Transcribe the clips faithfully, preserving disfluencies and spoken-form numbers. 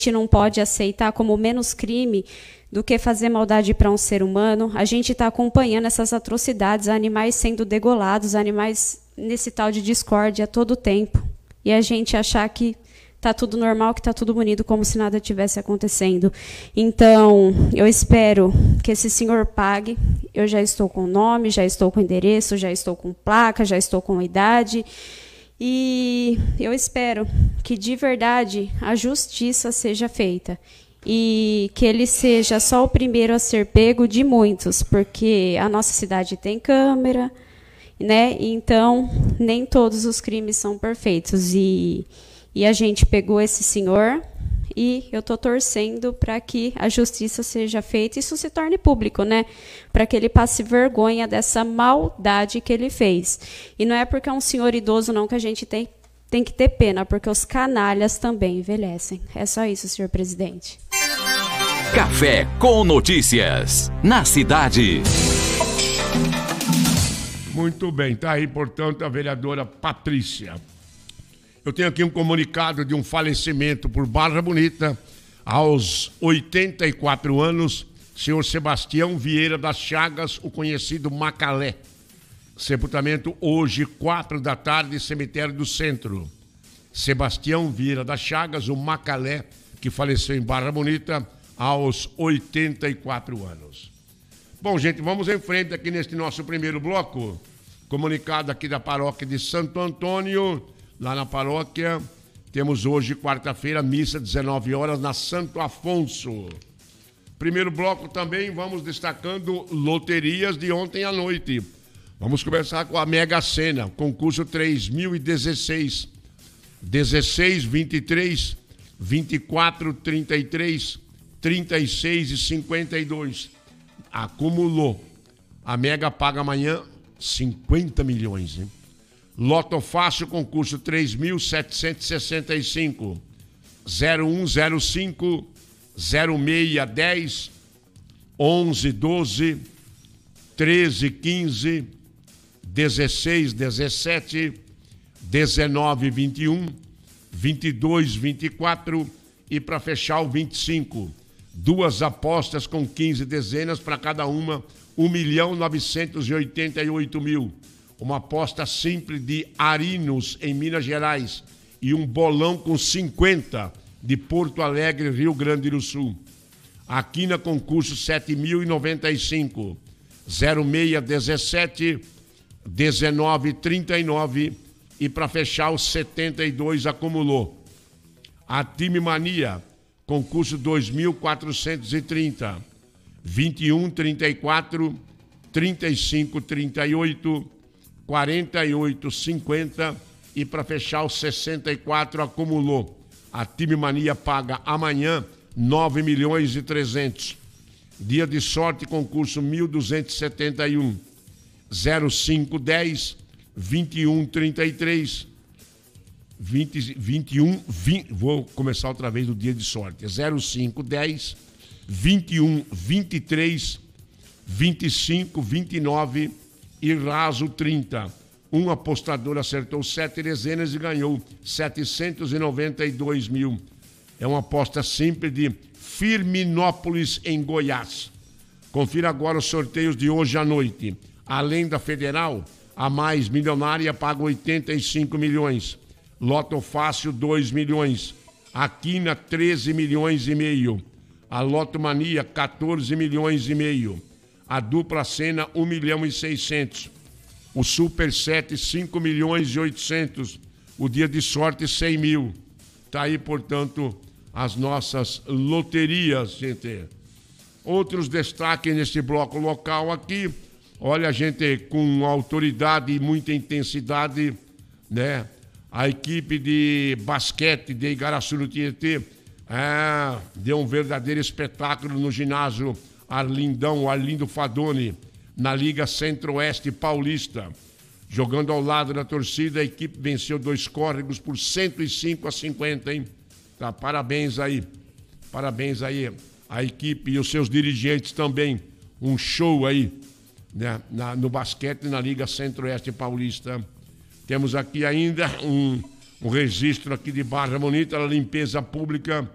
gente não pode aceitar como menos crime do que fazer maldade para um ser humano. A gente está acompanhando essas atrocidades, animais sendo degolados, animais nesse tal de discórdia a todo tempo. E a gente achar que está tudo normal, que está tudo bonito, como se nada tivesse acontecendo. Então, eu espero que esse senhor pague. Eu já estou com nome, já estou com endereço, já estou com placa, já estou com idade. E eu espero que, de verdade, a justiça seja feita. E que ele seja só o primeiro a ser pego de muitos, porque a nossa cidade tem câmera, né? Então, nem todos os crimes são perfeitos. E, e a gente pegou esse senhor e eu estou torcendo para que a justiça seja feita e isso se torne público, né? Para que ele passe vergonha dessa maldade que ele fez. E não é porque é um senhor idoso, não, que a gente tem, tem que ter pena, porque os canalhas também envelhecem. É só isso, senhor presidente. Café com Notícias, na cidade. Muito bem, tá aí, portanto, a vereadora Patrícia. Eu tenho aqui um comunicado de um falecimento por Barra Bonita, aos oitenta e quatro anos, senhor Sebastião Vieira das Chagas, o conhecido Macalé. Sepultamento hoje, quatro da tarde, cemitério do Centro. Sebastião Vieira das Chagas, o Macalé, que faleceu em Barra Bonita, aos oitenta e quatro anos. Bom, gente, vamos em frente aqui neste nosso primeiro bloco. Comunicado aqui da paróquia de Santo Antônio. Lá na paróquia, temos hoje, quarta-feira, missa, dezenove horas, na Santo Afonso. Primeiro bloco também, vamos destacando loterias de ontem à noite. Vamos começar com a Mega Sena, concurso três mil e dezesseis. dezesseis, vinte e três, vinte e quatro, trinta e três, trinta e seis e cinquenta e dois. Acumulou. A Mega paga amanhã cinquenta milhões, hein? Loto Fácil, concurso três mil setecentos e sessenta e cinco, zero um zero cinco, zero seis dez, onze doze, treze quinze, dezesseis dezessete, dezenove vinte e um, vinte e dois vinte e quatro e para fechar o vinte e cinco. Duas apostas com quinze dezenas para cada uma, um milhão novecentos e oitenta e oito mil. Uma aposta simples de Arinos, em Minas Gerais, e um bolão com cinquenta de Porto Alegre, Rio Grande do Sul. Aqui na concurso sete mil e noventa e cinco, zero seis dezessete, dezenove trinta e nove e para fechar os setenta e dois acumulou. A Time Mania, concurso dois mil quatrocentos e trinta, vinte e um trinta e quatro, trinta e cinco trinta e oito, quarenta e oito cinquenta e para fechar os sessenta e quatro acumulou. A Time Mania paga amanhã nove milhões e trezentos. Dia de sorte, concurso mil duzentos e setenta e um, zero cinco dez, vinte e um trinta e três, vinte, vinte e um, vinte, vou começar outra vez o dia de sorte, zero cinco dez, vinte e um vinte e três, vinte e cinco vinte e nove e raso trinta. Um apostador acertou sete dezenas e ganhou setecentos e noventa e dois mil. É uma aposta simples de Firminópolis, em Goiás. Confira agora os sorteios de hoje à noite. Além da Federal, a Mais Milionária paga oitenta e cinco milhões. Loto Fácil, dois milhões. A Quina, treze milhões e meio. A Loto Mania, quatorze milhões e meio. A Dupla Sena, um milhão e seiscentos. O Super sete, cinco milhões e oitocentos. O Dia de Sorte, cem mil. Tá aí, portanto, as nossas loterias, gente. Outros destaques nesse bloco local aqui. Olha, gente, com autoridade e muita intensidade, né? A equipe de basquete de Igaraçu no Tietê é, deu um verdadeiro espetáculo no ginásio Arlindão, Arlindo Fadoni, na Liga Centro-Oeste Paulista. Jogando ao lado da torcida, a equipe venceu dois córregos por cento e cinco a cinquenta, hein? Tá, parabéns aí. Parabéns aí a equipe e os seus dirigentes também. Um show aí, né? Na, no basquete na Liga Centro-Oeste Paulista. Temos aqui ainda um, um registro aqui de Barra Bonita, a limpeza pública.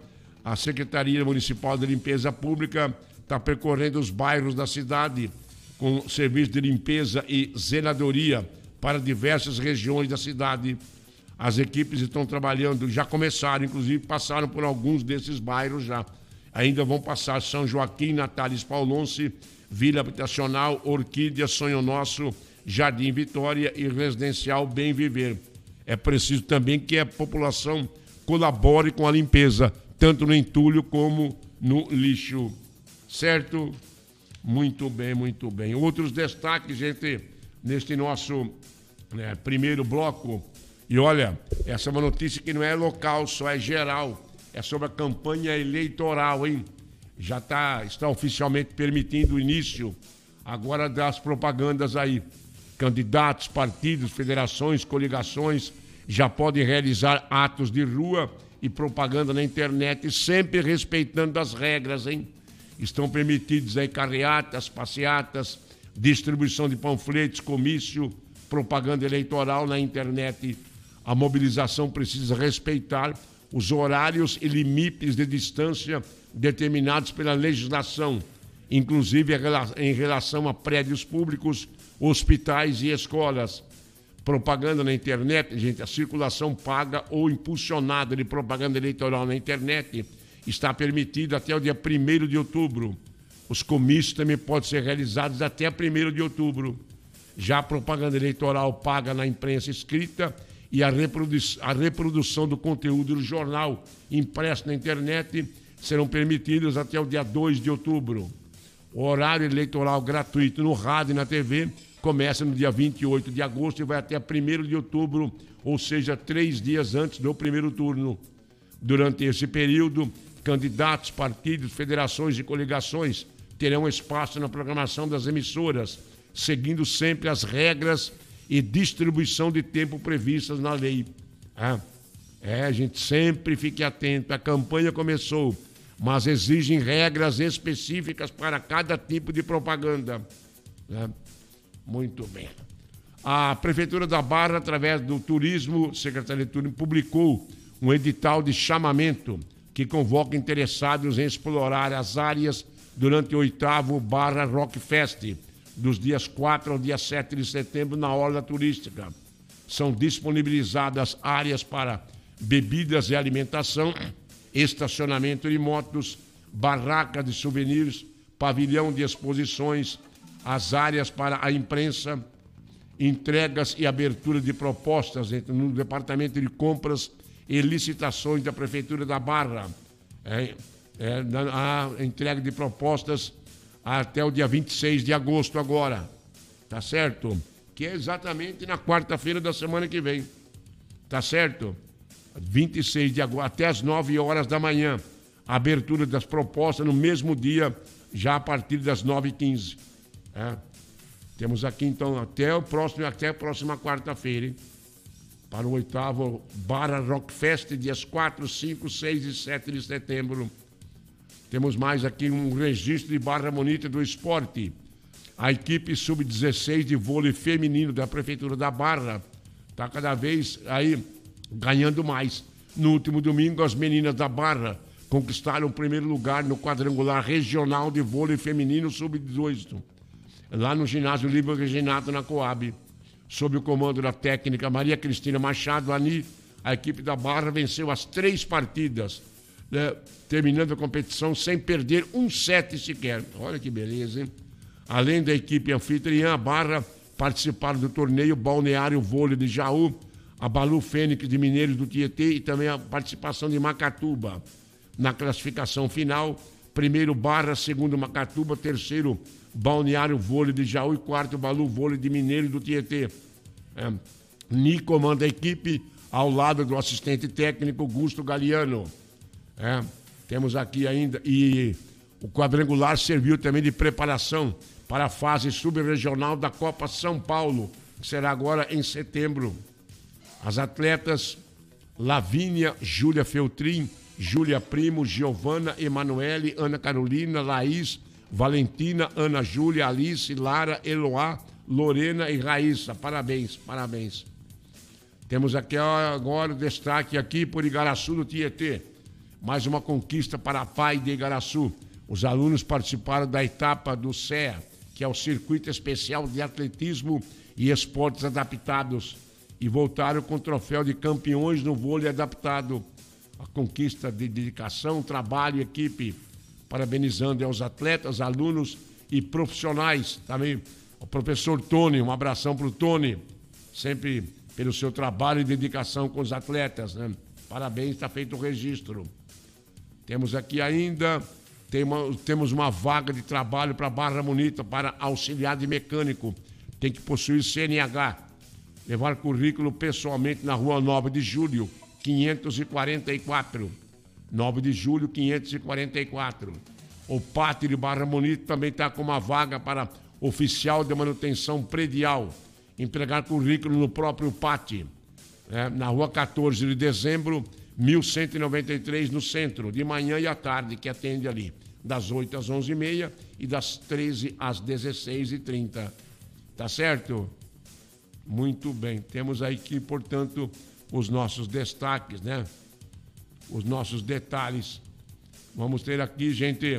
A Secretaria Municipal de Limpeza Pública está percorrendo os bairros da cidade com serviço de limpeza e zeladoria para diversas regiões da cidade. As equipes estão trabalhando, já começaram, inclusive passaram por alguns desses bairros já. Ainda vão passar São Joaquim, Natales Paulonce, Vila Habitacional, Orquídea, Sonho Nosso, Jardim Vitória e Residencial Bem Viver. É preciso também que a população colabore com a limpeza, tanto no entulho como no lixo. Certo? Muito bem, muito bem. Outros destaques, gente, neste nosso né, primeiro bloco. E olha, essa é uma notícia que não é local, só é geral. É sobre a campanha eleitoral, hein? Já tá, está oficialmente permitindo o início agora das propagandas aí. Candidatos, partidos, federações, coligações já podem realizar atos de rua e propaganda na internet, sempre respeitando as regras, hein? Estão permitidos aí carreatas, passeatas, distribuição de panfletos, comício, propaganda eleitoral na internet. A mobilização precisa respeitar os horários e limites de distância determinados pela legislação, inclusive em relação a prédios públicos, hospitais e escolas. Propaganda na internet, gente, a circulação paga ou impulsionada de propaganda eleitoral na internet está permitida até o dia primeiro de outubro. Os comícios também podem ser realizados até primeiro de outubro. Já a propaganda eleitoral paga na imprensa escrita e a, reprodu a reprodução do conteúdo do jornal impresso na internet serão permitidos até o dia dois de outubro. O horário eleitoral gratuito no rádio e na T V começa no dia vinte e oito de agosto e vai até primeiro de outubro, ou seja, três dias antes do primeiro turno. Durante esse período, candidatos, partidos, federações e coligações terão espaço na programação das emissoras, seguindo sempre as regras e distribuição de tempo previstas na lei. É, é, a gente sempre fique atento. A campanha começou, mas exigem regras específicas para cada tipo de propaganda. É, muito bem. A Prefeitura da Barra, através do Turismo, Secretaria de Turismo, publicou um edital de chamamento que convoca interessados em explorar as áreas durante o oitavo Barra Rock Fest, dos dias quatro ao dia sete de setembro, na Orla Turística. São disponibilizadas áreas para bebidas e alimentação, estacionamento de motos, barraca de souvenirs, pavilhão de exposições, as áreas para a imprensa, entregas e abertura de propostas no Departamento de Compras e Licitações da Prefeitura da Barra. É, é, a entrega de propostas até o dia vinte e seis de agosto agora, tá certo? Que é exatamente na quarta-feira da semana que vem, tá certo? vinte e seis de agosto, até as nove horas da manhã. A abertura das propostas no mesmo dia, já a partir das nove e quinze. É. Temos aqui, então, até, o próximo, até a próxima quarta-feira, para o oitavo Barra Rock Fest, dias quatro, cinco, seis e sete de setembro. Temos mais aqui um registro de Barra Bonita do esporte. A equipe sub dezesseis de vôlei feminino da Prefeitura da Barra está cada vez aí ganhando mais. No último domingo, as meninas da Barra conquistaram o primeiro lugar no quadrangular regional de vôlei feminino sub dezoito, lá no ginásio Líbano Reginato, na Coab. Sob o comando da técnica Maria Cristina Machado Ani, a equipe da Barra venceu as três partidas, né, terminando a competição sem perder um set sequer. Olha que beleza, hein? Além da equipe anfitriã, a Barra participaram do torneio Balneário Vôlei de Jaú, a Balu Fênix de Mineiros do Tietê e também a participação de Macatuba. Na classificação final, primeiro Barra, segundo Macatuba, terceiro Balneário Vôlei de Jaú e quarto Balu Vôlei de Mineiros do Tietê. É, Ni comanda a equipe ao lado do assistente técnico Gusto Galiano. É, temos aqui ainda, e o quadrangular serviu também de preparação para a fase subregional da Copa São Paulo, que será agora em setembro. As atletas Lavínia, Júlia Feltrin, Júlia Primo, Giovana, Emanuele, Ana Carolina, Laís, Valentina, Ana Júlia, Alice, Lara, Eloá, Lorena e Raíssa. Parabéns, parabéns. Temos aqui agora o destaque aqui por Igaraçu do Tietê. mais uma conquista para a P A I de Igaraçu. Os alunos participaram da etapa do C E A, que é o Circuito Especial de Atletismo e Esportes Adaptados, e voltaram com o troféu de campeões no vôlei adaptado. A conquista de dedicação, trabalho e equipe, parabenizando aos atletas, alunos e profissionais. Também o professor Tony, um abração para o Tony, sempre pelo seu trabalho e dedicação com os atletas, né? Parabéns, está feito o registro. Temos aqui ainda, tem uma, temos uma vaga de trabalho para Barra Bonita, para auxiliar de mecânico. Tem que possuir C N H. Levar currículo pessoalmente na rua nove de julho, quinhentos e quarenta e quatro. nove de julho, quinhentos e quarenta e quatro. O Pátio de Barra Bonita também está com uma vaga para oficial de manutenção predial. Entregar currículo no próprio pátio. É, na rua quatorze de dezembro, mil cento e noventa e três, no centro, de manhã e à tarde, que atende ali, das oito às onze e meia e das treze às dezesseis e trinta. Tá certo? Muito bem. Temos aí que, portanto, os nossos destaques, né? Os nossos detalhes. Vamos ter aqui, gente,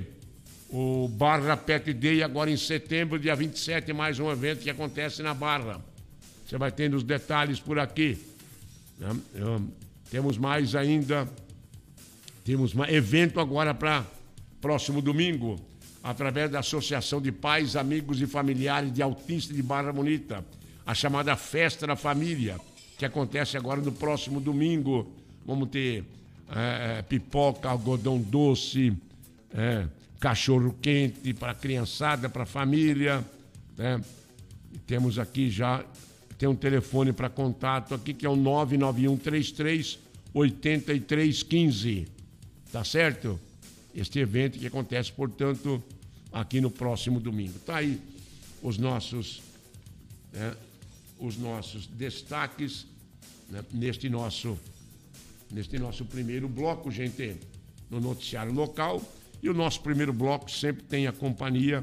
o Barra Pet Day agora em setembro, dia vinte e sete, mais um evento que acontece na Barra. Você vai tendo os detalhes por aqui. Né? Um, temos mais ainda, temos um evento agora para próximo domingo, através da Associação de Pais, Amigos e Familiares de Autistas de Barra Bonita, a chamada Festa da Família, que acontece agora no próximo domingo. Vamos ter é, pipoca, algodão doce, é, cachorro quente para a criançada, para a família. Né? E temos aqui já, tem um telefone para contato aqui, que é o nove nove um três três oito três um cinco. Tá certo? Este evento que acontece, portanto, aqui no próximo domingo. Tá aí os nossos, né, os nossos destaques, né, neste nosso, neste nosso primeiro bloco, gente, no noticiário local. E o nosso primeiro bloco sempre tem a companhia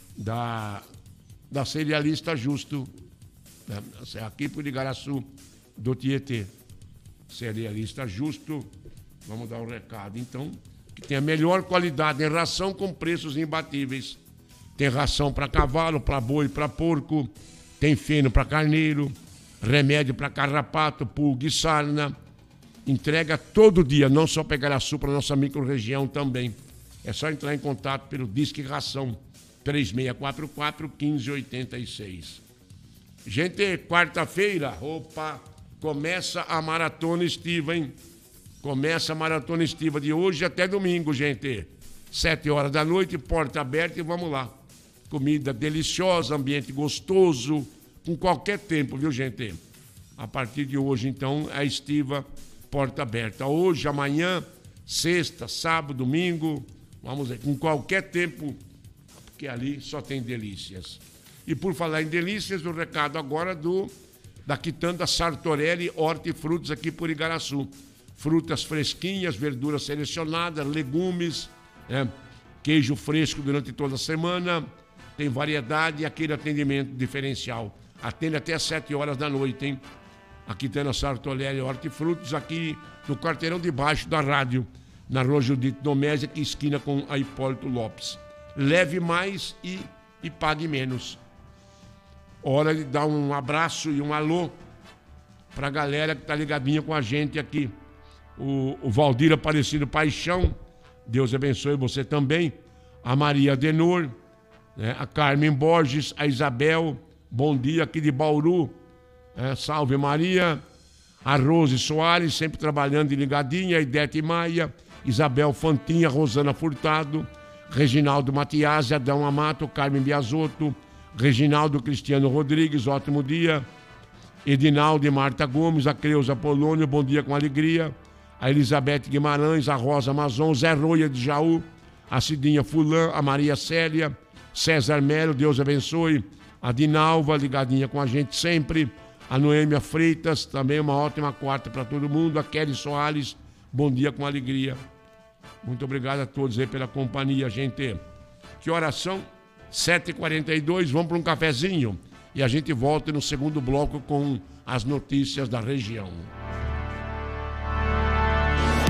da, da Cerealista Justo, né, aqui por Igaraçu do Tietê. Cerealista Justo, vamos dar um recado, então, que tem a melhor qualidade em ração com preços imbatíveis. Tem ração para cavalo, para boi, para porco, tem feno para carneiro, remédio para carrapato, pulga e sarna. Entrega todo dia, não só para Igaraçu, para a nossa microrregião também. É só entrar em contato pelo Disque Ração, três seis quatro quatro, um cinco oito seis. Gente, quarta-feira, opa, começa a maratona estiva, hein? Começa a maratona estiva de hoje até domingo, gente. Sete horas da noite, porta aberta e vamos lá. Comida deliciosa, ambiente gostoso, com qualquer tempo, viu, gente? A partir de hoje, então, a estiva, porta aberta. Hoje, amanhã, sexta, sábado, domingo, vamos ver, com qualquer tempo, porque ali só tem delícias. E por falar em delícias, o recado agora do da Quitanda Sartorelli Hortifrutos aqui por Igaraçu. Frutas fresquinhas, verduras selecionadas, legumes, né? Queijo fresco durante toda a semana, tem variedade e aquele atendimento diferencial. Atende até às sete horas da noite, hein? A Quitanda Sartorelli Hortifrutos aqui no quarteirão de baixo da rádio, na rua Judite Domésio, que esquina com a Hipólito Lopes. Leve mais e, e pague menos. Hora de dar um abraço e um alô para a galera que está ligadinha com a gente aqui. O, o Valdir Aparecido Paixão, Deus abençoe você também. A Maria Denor, né? A Carmen Borges, a Isabel, bom dia aqui de Bauru. É, salve Maria. A Rose Soares, sempre trabalhando e ligadinha. A Idete Maia, Isabel Fantinha, Rosana Furtado, Reginaldo Matias, Adão Amato, Carmen Biasotto, Reginaldo Cristiano Rodrigues, ótimo dia. Edinaldo e Marta Gomes, a Creuza Polônio, bom dia com alegria. A Elizabeth Guimarães, a Rosa Amazon, Zé Roia de Jaú, a Cidinha Fulã, a Maria Célia, César Melo, Deus abençoe. A Dinalva, ligadinha com a gente sempre. A Noêmia Freitas, também uma ótima quarta para todo mundo. A Kelly Soares, bom dia com alegria. Muito obrigado a todos aí pela companhia, gente. Que horas são? sete e quarenta e dois, vamos para um cafezinho e a gente volta no segundo bloco com as notícias da região.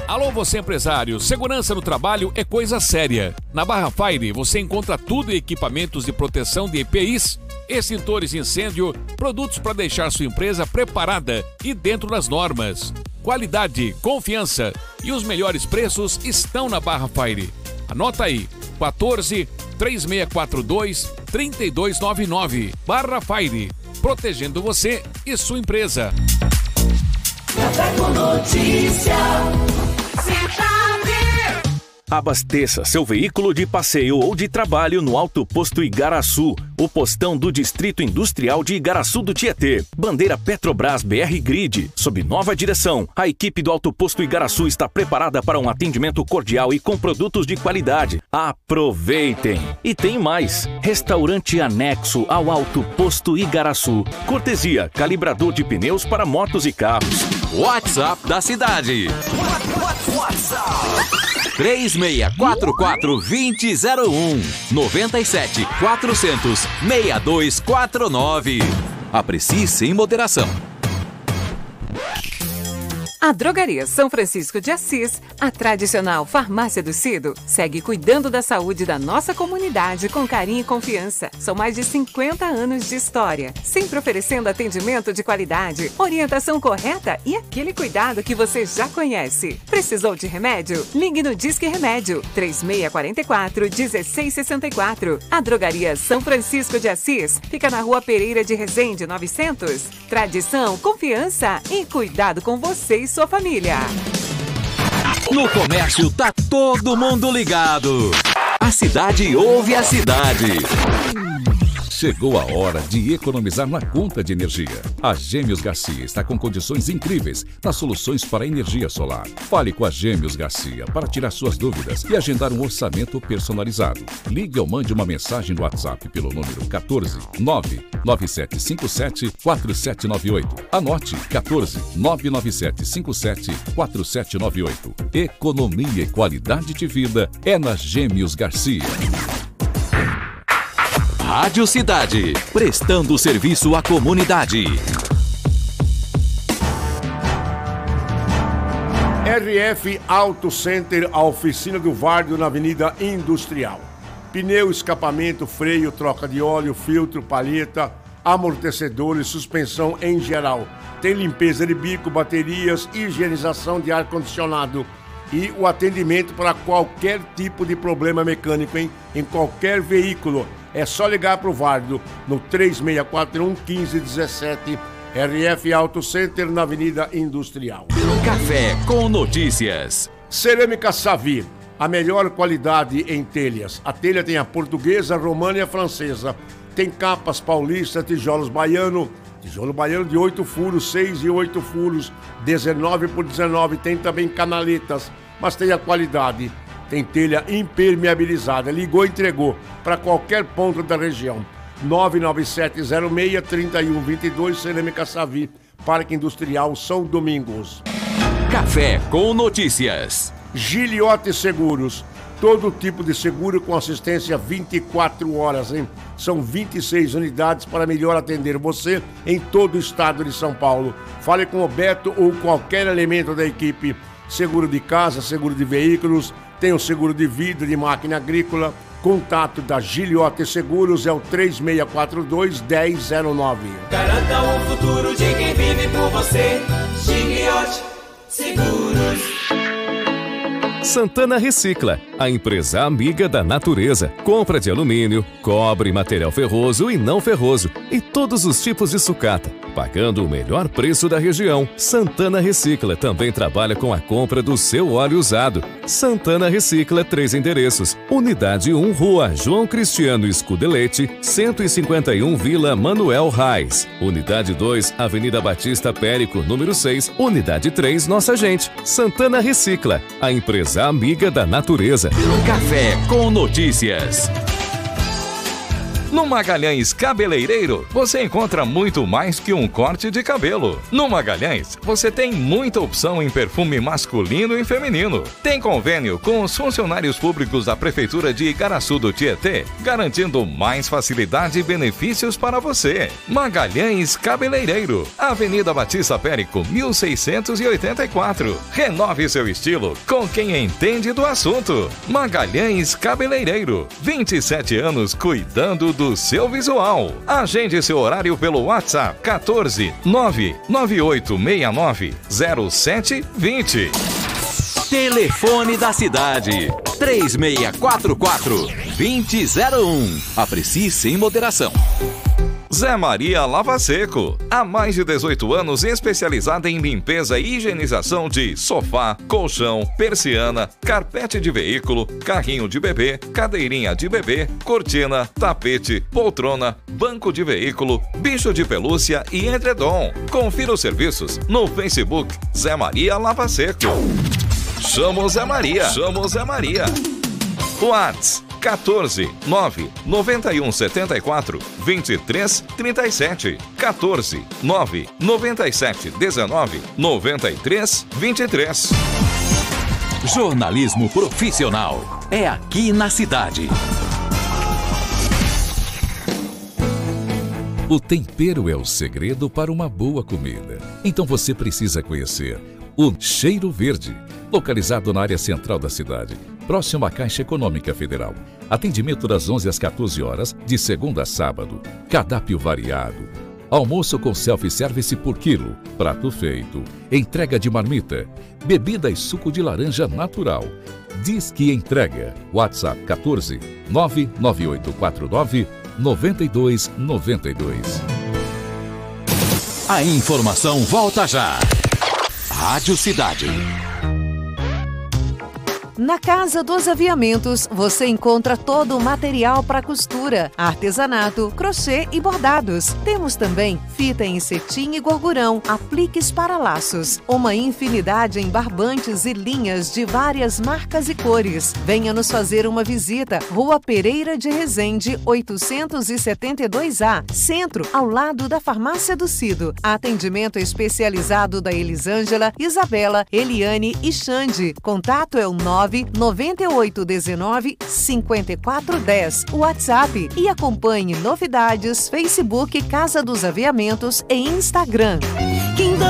Alô, você empresário, segurança no trabalho é coisa séria. Na Barra Fire você encontra tudo em equipamentos de proteção de E P Is, extintores de incêndio, produtos para deixar sua empresa preparada e dentro das normas. Qualidade, confiança e os melhores preços estão na Barra Fire. Anota aí, quatorze, três seis quatro dois, três dois nove nove. Barra Fire, protegendo você e sua empresa. Café com Notícia. Cidade. Abasteça seu veículo de passeio ou de trabalho no Alto Posto Igaraçu, o postão do Distrito Industrial de Igaraçu do Tietê. Bandeira Petrobras B R Grid, sob nova direção. A equipe do Alto Posto Igaraçu está preparada para um atendimento cordial e com produtos de qualidade. Aproveitem! E tem mais! Restaurante anexo ao Alto Posto Igaraçu. Cortesia, calibrador de pneus para motos e carros. WhatsApp da cidade. três seis quatro quatro, dois zero zero um, nove sete, quatrocentos, seis dois quatro nove. Aprecie sem moderação. A Drogaria São Francisco de Assis, a tradicional farmácia do Cido, segue cuidando da saúde da nossa comunidade com carinho e confiança. São mais de cinquenta anos de história, sempre oferecendo atendimento de qualidade, orientação correta e aquele cuidado que você já conhece. Precisou de remédio? Ligue no Disque Remédio, três seis quatro quatro, um seis seis quatro. A Drogaria São Francisco de Assis fica na Rua Pereira de Resende, novecentos. Tradição, confiança e cuidado com você e sua família. No comércio tá todo mundo ligado. A cidade ouve a cidade. Chegou a hora de economizar na conta de energia. A Gêmeos Garcia está com condições incríveis nas soluções para energia solar. Fale com a Gêmeos Garcia para tirar suas dúvidas e agendar um orçamento personalizado. Ligue ou mande uma mensagem no WhatsApp pelo número quatorze, nove nove sete cinco sete, quatro sete nove oito. Anote quatorze, nove nove sete cinco sete, quatro sete nove oito. Economia e qualidade de vida é na Gêmeos Garcia. Rádio Cidade, prestando serviço à comunidade. R F Auto Center, a oficina do Várzea na Avenida Industrial. Pneu, escapamento, freio, troca de óleo, filtro, palheta, amortecedores, suspensão em geral. Tem limpeza de bico, baterias, higienização de ar-condicionado e o atendimento para qualquer tipo de problema mecânico em, em qualquer veículo. É só ligar para o Várzea no três seis quatro um, um cinco um sete. R F Auto Center na Avenida Industrial. Café com Notícias. Cerâmica Savi, a melhor qualidade em telhas. A telha tem a portuguesa, a romana e a francesa. Tem capas paulistas, tijolos baiano, tijolo baiano de oito furos, seis e oito furos, dezenove por dezenove. Tem também canaletas, mas tem a qualidade. Tem telha impermeabilizada. Ligou e entregou para qualquer ponto da região. nove nove sete zero seis, três um dois dois, Cerâmica Savi, Parque Industrial São Domingos. Café com Notícias. Giliote Seguros. Todo tipo de seguro com assistência vinte e quatro horas, hein? São vinte e seis unidades para melhor atender você em todo o estado de São Paulo. Fale com o Beto ou qualquer elemento da equipe. Seguro de casa, seguro de veículos, tem o seguro de vida, de máquina agrícola. Contato da Giliote Seguros é o três seis quatro dois, um zero zero nove. Garanta o futuro de quem vive por você. Giliote Seguros. Santana Recicla, a empresa amiga da natureza. Compra de alumínio, cobre, material ferroso e não ferroso e todos os tipos de sucata, pagando o melhor preço da região. Santana Recicla também trabalha com a compra do seu óleo usado. Santana Recicla, três endereços. Unidade um, Rua João Cristiano Scudelete, cento e cinquenta e um, Vila Manuel Reis. Unidade dois, Avenida Batista Périco, número seis. Unidade três, Nossa Gente. Santana Recicla, a empresa amiga da natureza. Café com Notícias. No Magalhães Cabeleireiro, você encontra muito mais que um corte de cabelo. No Magalhães, você tem muita opção em perfume masculino e feminino. Tem convênio com os funcionários públicos da Prefeitura de Igaraçu do Tietê, garantindo mais facilidade e benefícios para você. Magalhães Cabeleireiro, Avenida Batista Périco, mil seiscentos e oitenta e quatro. Renove seu estilo com quem entende do assunto. Magalhães Cabeleireiro, vinte e sete anos cuidando do seu visual. Agende seu horário pelo WhatsApp quatorze nove nove oito seis nove zero sete dois zero. Telefone da cidade três seis quatro quatro, dois zero zero um. Aprecie sem moderação. Zé Maria Lava Seco, há mais de dezoito anos especializada em limpeza e higienização de sofá, colchão, persiana, carpete de veículo, carrinho de bebê, cadeirinha de bebê, cortina, tapete, poltrona, banco de veículo, bicho de pelúcia e edredom. Confira os serviços no Facebook Zé Maria Lava Seco. Chama o Zé Maria. Chama o Zé Maria. WhatsApp quatorze nove nove um sete quatro dois três três sete. quatorze nove nove sete um nove nove três dois três. Jornalismo profissional é aqui na cidade. O tempero é o segredo para uma boa comida. Então você precisa conhecer o Cheiro Verde, localizado na área central da cidade, próximo à Caixa Econômica Federal. Atendimento das onze às quatorze horas, de segunda a sábado. Cardápio variado. Almoço com self-service por quilo. Prato feito. Entrega de marmita. Bebida e suco de laranja natural. Diz que entrega. WhatsApp quatorze nove nove oito quatro nove nove dois nove dois. A informação volta já. Rádio Cidade. Na Casa dos Aviamentos, você encontra todo o material para costura, artesanato, crochê e bordados. Temos também fita em cetim e gorgurão, apliques para laços, uma infinidade em barbantes e linhas de várias marcas e cores. Venha nos fazer uma visita, Rua Pereira de Resende, oitocentos e setenta e dois A, Centro, ao lado da Farmácia do Cido. Atendimento especializado da Elisângela, Isabela, Eliane e Xande. Contato é o nove nove oito um nove cinco quatro um zero, WhatsApp, e acompanhe novidades, Facebook Casa dos Aviamentos e Instagram.